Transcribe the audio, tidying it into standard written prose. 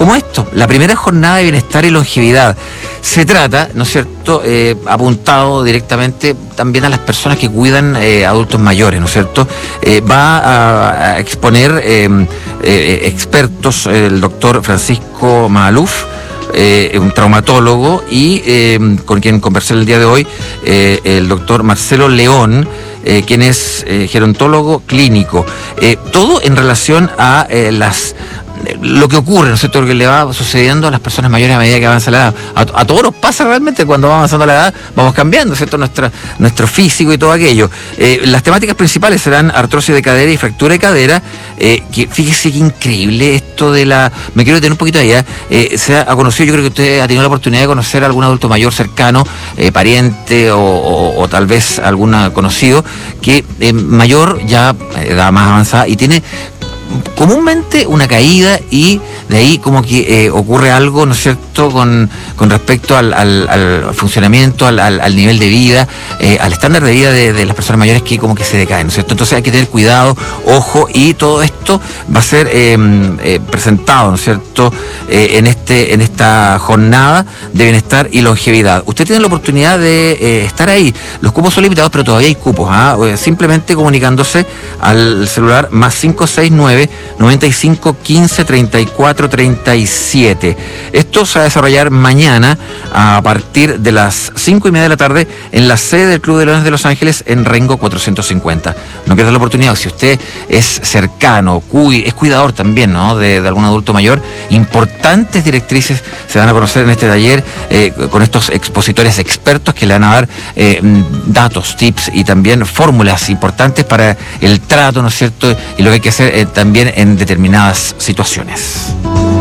como esto, la primera jornada de bienestar y longevidad. Se trata, ¿no es cierto?, apuntado directamente también a las personas que cuidan adultos mayores, ¿no es cierto? Va a exponer expertos, el doctor Francisco Maluf, un traumatólogo, y con quien conversé el día de hoy, el doctor Marcelo León, quien es gerontólogo clínico. Todo en relación a lo que ocurre, ¿no es cierto?, lo que le va sucediendo a las personas mayores a medida que avanza la edad. A todos nos pasa realmente, cuando va avanzando la edad, vamos cambiando, ¿cierto?, nuestro físico y todo aquello. Las temáticas principales serán artrosis de cadera y fractura de cadera, que fíjese qué increíble esto de me quiero detener un poquito allá. Se ha conocido, yo creo que usted ha tenido la oportunidad de conocer a algún adulto mayor cercano, pariente o tal vez algún conocido, que mayor, ya edad más avanzada, y tiene comúnmente una caída, y de ahí como que ocurre algo, ¿no es cierto?, con respecto al funcionamiento, al nivel de vida, al estándar de vida de las personas mayores, que como que se decaen, ¿no es cierto? Entonces hay que tener cuidado, ojo, y todo esto va a ser presentado, ¿no es cierto?, en esta jornada de bienestar y longevidad. Usted tiene la oportunidad de estar ahí. Los cupos son limitados, pero todavía hay cupos, simplemente comunicándose al celular +569 95 15 34 37. Esto se va a desarrollar mañana a partir de las 5:30 de la tarde en la sede del Club de Leones de Los Ángeles, en Rengo 450. No pierda la oportunidad. Si usted es cercano, es cuidador también, ¿no?, de algún adulto mayor, importantes directrices se van a conocer en este taller, con estos expositores expertos que le van a dar datos, tips y también fórmulas importantes para el trato, ¿no es cierto?, y lo que hay que hacer también en determinadas situaciones.